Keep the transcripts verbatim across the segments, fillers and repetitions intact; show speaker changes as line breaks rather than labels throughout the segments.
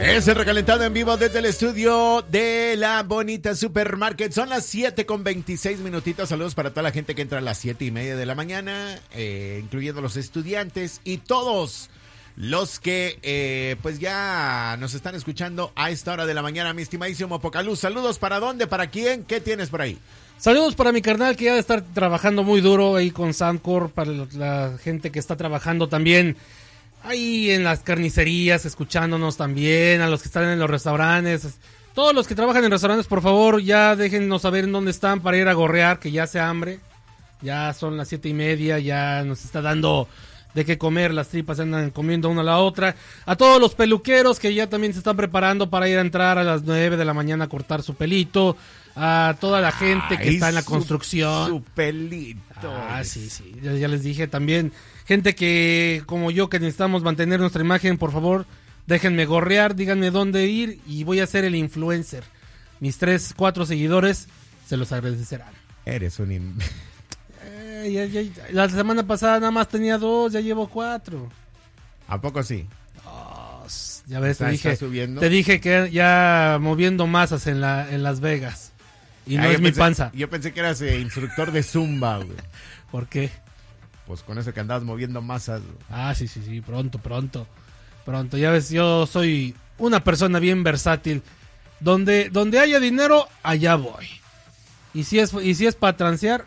Es el recalentado en vivo desde el estudio de la bonita Supermarket. Son las siete con veintiséis minutitos. Saludos para toda la gente que entra a las siete y media de la mañana, eh, incluyendo los estudiantes y todos los que eh, pues ya nos están escuchando a esta hora de la mañana. Mi estimadísimo Pocaluz, saludos para dónde, para quién, ¿qué tienes por ahí?
Saludos para mi carnal que ya debe estar trabajando muy duro ahí con Sancor, para la gente que está trabajando también ahí en las carnicerías, escuchándonos también, a los que están en los restaurantes, todos los que trabajan en restaurantes, por favor, ya déjennos saber en dónde están para ir a gorrear, que ya hace hambre, ya son las siete y media, ya nos está dando de qué comer, las tripas andan comiendo una a la otra, a todos los peluqueros que ya también se están preparando para ir a entrar a las nueve de la mañana a cortar su pelito, a toda la gente que Ay, está en la su, construcción.
Su pelito.
Ah, sí, sí, ya, ya les dije también. Gente que, como yo, que necesitamos mantener nuestra imagen, por favor, déjenme gorrear, díganme dónde ir y voy a ser el influencer. Mis tres, cuatro seguidores se los agradecerán.
Eres un... In...
eh, ya, ya, la semana pasada nada más tenía dos, ya llevo cuatro.
¿A poco sí?
Oh, ya ves, te dije,
subiendo?
te dije que ya moviendo masas en, la, en Las Vegas. Y no
ah,
es mi
pensé,
panza.
Yo pensé que eras eh, instructor de Zumba, güey.
¿Por qué?
Pues con eso que andabas moviendo masas. Güey.
Ah, sí, sí, sí, pronto, pronto. Pronto, ya ves, yo soy una persona bien versátil. Donde, donde haya dinero, allá voy. Y si es, y si es para transear...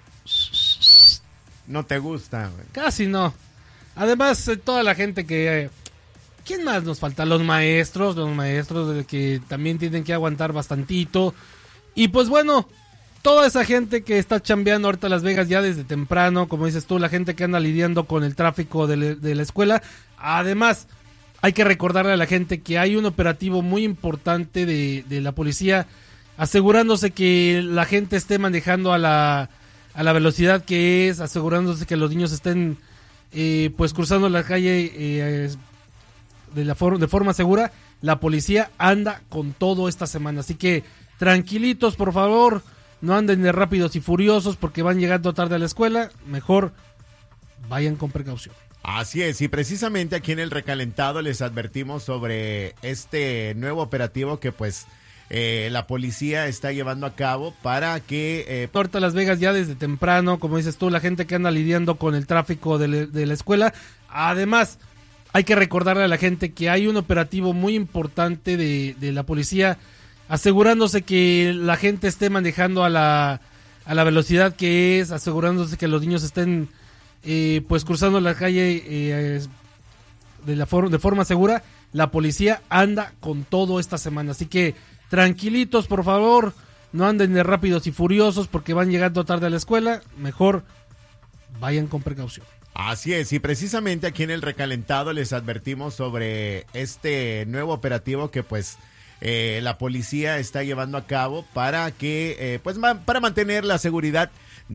No te gusta, güey.
Casi no. Además, eh, toda la gente que... Eh, ¿quién más nos falta? Los maestros, los maestros de que también tienen que aguantar bastantito. Y pues bueno, toda esa gente que está chambeando ahorita en Las Vegas ya desde temprano, como dices tú, la gente que anda lidiando con el tráfico de, le, de la escuela. Además, hay que recordarle a la gente que hay un operativo muy importante de, de la policía, asegurándose que la gente esté manejando a la, a la velocidad que es, asegurándose que los niños estén eh, pues cruzando la calle eh, de, la for- de forma segura. La policía anda con todo esta semana, así que tranquilitos, por favor, no anden de rápidos y furiosos porque van llegando tarde a la escuela, mejor vayan con precaución.
Así es, y precisamente aquí en el recalentado les advertimos sobre este nuevo operativo que pues eh, la policía está llevando a cabo para que... Eh...
Ahorita Las Vegas ya desde temprano, como dices tú, la gente que anda lidiando con el tráfico de, le, de la escuela. Además, hay que recordarle a la gente que hay un operativo muy importante de, de la policía, asegurándose que la gente esté manejando a la, a la velocidad que es, asegurándose que los niños estén eh, pues cruzando la calle eh, de, la for- de forma segura. La policía anda con todo esta semana, así que tranquilitos, por favor, no anden de rápidos y furiosos porque van llegando tarde a la escuela, mejor vayan con precaución.
Así es, y precisamente aquí en el recalentado les advertimos sobre este nuevo operativo que pues eh, la policía está llevando a cabo para que, eh, pues ma- para mantener la seguridad